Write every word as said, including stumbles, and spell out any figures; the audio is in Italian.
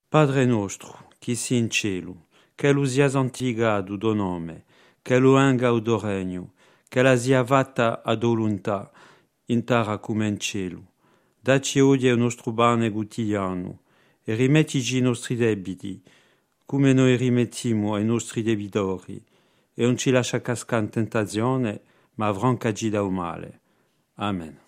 Padre nostro, chi si in cielo, che lu sia santificato do nome, che lu venga o do regno, che la sia fatta a do volontà, in terra come in cielo. Dacci oggi il nostro pane quotidiano, e rimettici i nostri debiti, come noi rimettiamo ai nostri debitori, e non ci lascia cascare in tentazione, ma avrancaci dal male. Amen.